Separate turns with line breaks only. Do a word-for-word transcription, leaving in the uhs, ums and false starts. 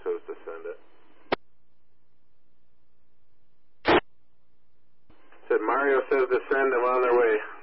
says to send it. Said Mario says to send them on their way.